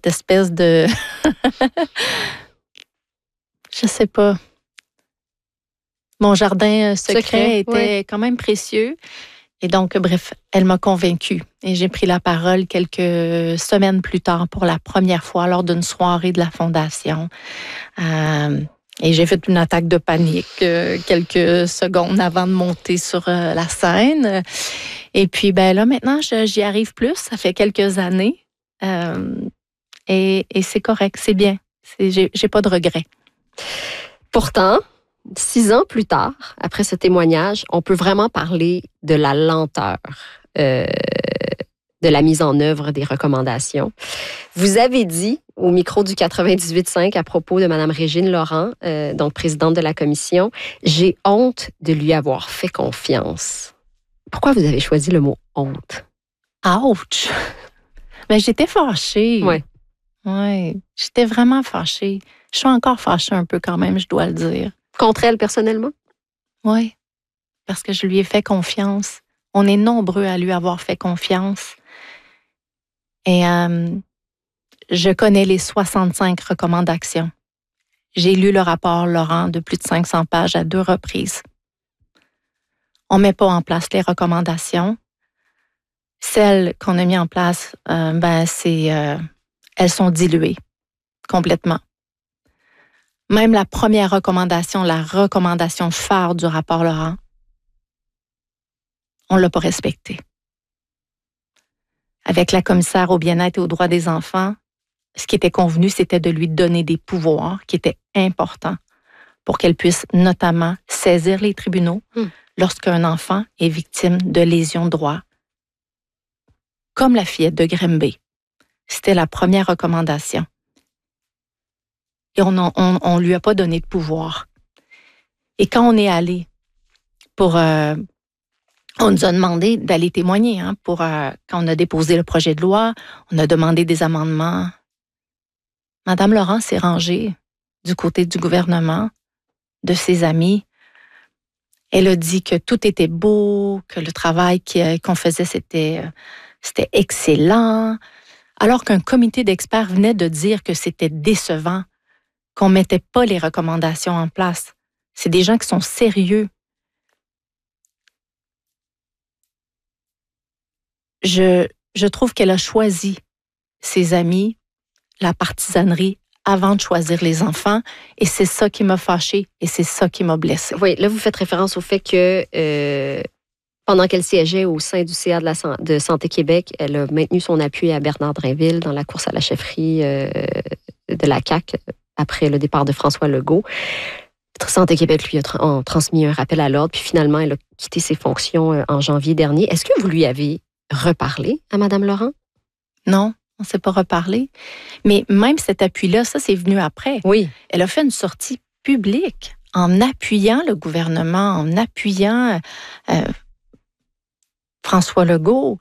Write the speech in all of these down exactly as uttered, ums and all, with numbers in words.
cette espèce de... Je sais pas. Mon jardin secret, secret était ouais. quand même précieux. Et donc, bref, elle m'a convaincue. Et j'ai pris la parole quelques semaines plus tard pour la première fois lors d'une soirée de la Fondation. Euh, et j'ai fait une attaque de panique euh, quelques secondes avant de monter sur euh, la scène. Et puis, ben là, maintenant, je, j'y arrive plus. Ça fait quelques années. Euh, et, et c'est correct, c'est bien. C'est, j'ai, j'ai pas de regrets. Pourtant, six ans plus tard, après ce témoignage, on peut vraiment parler de la lenteur euh, de la mise en œuvre des recommandations. Vous avez dit au micro du quatre-vingt-dix-huit cinq à propos de Mme Régine Laurent, euh, donc présidente de la commission, « J'ai honte de lui avoir fait confiance ». Pourquoi vous avez choisi le mot « honte » ? Ouch! Mais j'étais fâchée. Oui. Oui, j'étais vraiment fâchée. Je suis encore fâchée un peu quand même, je dois le dire. Contre elle personnellement? Oui, parce que je lui ai fait confiance. On est nombreux à lui avoir fait confiance. Et euh, je connais les soixante-cinq recommandations. J'ai lu le rapport Laurent de plus de cinq cents pages à deux reprises. On ne met pas en place les recommandations. Celles qu'on a mises en place, euh, ben, c'est, euh, elles sont diluées complètement. Même la première recommandation, la recommandation phare du rapport Laurent, on ne l'a pas respectée. Avec la commissaire au bien-être et aux droits des enfants, ce qui était convenu, c'était de lui donner des pouvoirs qui étaient importants pour qu'elle puisse notamment saisir les tribunaux mmh. lorsqu'un enfant est victime de lésions de droit, comme la fillette de Grimby. C'était la première recommandation. Et on ne lui a pas donné de pouvoir. Et quand on est allé pour... Euh, on nous a demandé d'aller témoigner. Hein, pour euh, quand on a déposé le projet de loi, on a demandé des amendements. Madame Laurent s'est rangée du côté du gouvernement, de ses amis. Elle a dit que tout était beau, que le travail qu'on faisait, c'était, c'était excellent. Alors qu'un comité d'experts venait de dire que c'était décevant, qu'on ne mettait pas les recommandations en place. C'est des gens qui sont sérieux. Je, je trouve qu'elle a choisi ses amis, la partisanerie, avant de choisir les enfants. Et c'est ça qui m'a fâchée et c'est ça qui m'a blessée. Oui, là, vous faites référence au fait que euh, pendant qu'elle siégeait au sein du C A de, la, de Santé Québec, elle a maintenu son appui à Bernard Drinville dans la course à la chefferie euh, de la C A Q après le départ de François Legault. Santé Québec lui a tra- transmis un rappel à l'ordre, puis finalement, elle a quitté ses fonctions euh, en janvier dernier. Est-ce que vous lui avez reparlé à Mme Laurent? Non, on ne s'est pas reparlé. Mais même cet appui-là, ça, c'est venu après. Oui. Elle a fait une sortie publique en appuyant le gouvernement, en appuyant euh, François Legault.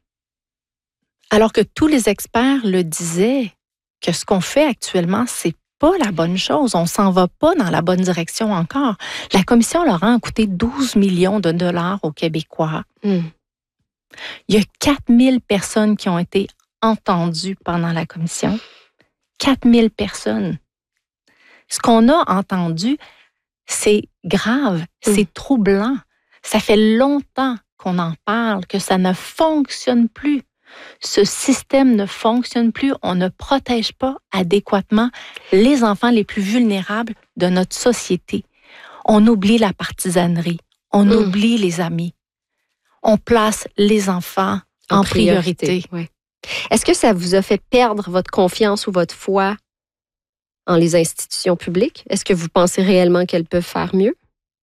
Alors que tous les experts le disaient, que ce qu'on fait actuellement, c'est pas la bonne chose. On s'en va pas dans la bonne direction encore. La commission Laurent a coûté douze millions de dollars aux Québécois. Mm. Il y a quatre mille personnes qui ont été entendues pendant la commission. quatre mille personnes. Ce qu'on a entendu, c'est grave, mm. c'est troublant. Ça fait longtemps qu'on en parle, que ça ne fonctionne plus. Ce système ne fonctionne plus. On ne protège pas adéquatement les enfants les plus vulnérables de notre société. On oublie la partisanerie. On mmh. oublie les amis. On place les enfants en, en priorité. priorité. Oui. Est-ce que ça vous a fait perdre votre confiance ou votre foi en les institutions publiques? Est-ce que vous pensez réellement qu'elles peuvent faire mieux?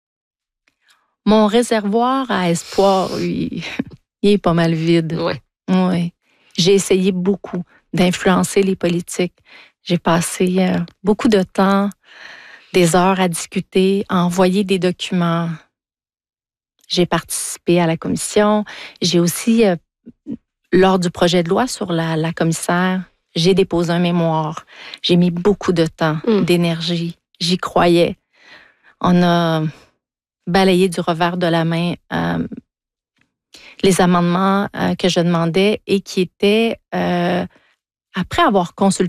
Mon réservoir à espoir, oui, il est pas mal vide. Oui. Oui, j'ai essayé beaucoup d'influencer les politiques. J'ai passé euh, beaucoup de temps, des heures à discuter, à envoyer des documents. J'ai participé à la commission. J'ai aussi, euh, lors du projet de loi sur la, la commissaire, j'ai déposé un mémoire. J'ai mis beaucoup de temps, mmh. d'énergie. J'y croyais. On a balayé du revers de la main euh, les amendements euh, que je demandais et qui étaient, euh, après avoir consulté